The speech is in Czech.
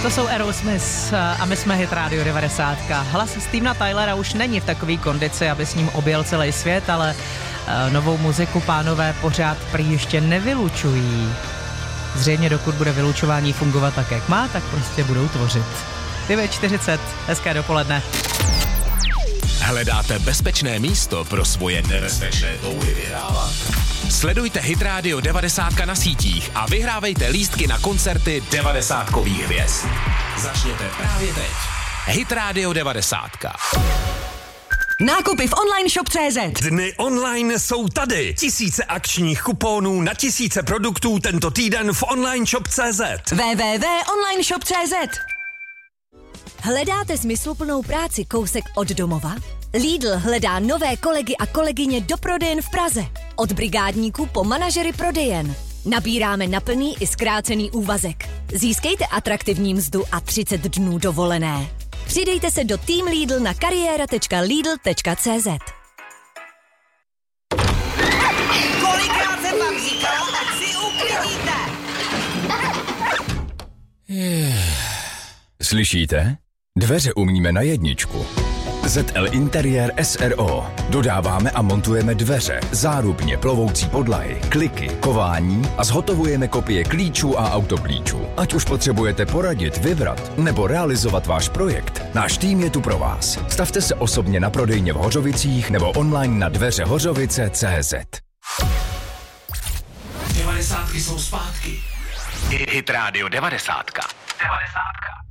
To jsou Aerosmith a my jsme Hit Radio 90. Hlas Stevena Tylera už není v takové kondici, aby s ním objel celý svět, ale novou muziku pánové pořád prý ještě nevylučují. Zřejmě dokud bude vylučování fungovat tak, jak má, tak prostě budou tvořit. 9:40, hezké dopoledne. Hledáte bezpečné místo pro svoje nebezpečné touhy vyhrávat? Sledujte Hit Radio 90 na sítích a vyhrávejte lístky na koncerty 90kových hvězd. Začněte právě teď. Hit Radio 90. Nákupy v online shop.cz. Dny online jsou tady. Tisíce akčních kuponů na tisíce produktů tento týden v online shop.cz. www.onlineshop.cz. Hledáte smysluplnou práci kousek od domova? Lidl hledá nové kolegy a kolegyně do prodejen v Praze. Od brigádníků po manažery prodejen. Nabíráme na plný i zkrácený úvazek. Získejte atraktivní mzdu a 30 dnů dovolené. Přidejte se do Team Lidl na kariéra.lidl.cz. Kolikrát jsem vám říkal, ať si uklidíte? Slyšíte? Dveře umíme na jedničku. ZL Interiér SRO. Dodáváme a montujeme dveře, zárubně, plovoucí podlahy, kliky, kování a zhotovujeme kopie klíčů a autoklíčů. Ať už potřebujete poradit, vybrat nebo realizovat váš projekt, náš tým je tu pro vás. Stavte se osobně na prodejně v Hořovicích nebo online na dveřehořovice.cz. 90 jsou zpátky. Hit Radio 90. 90.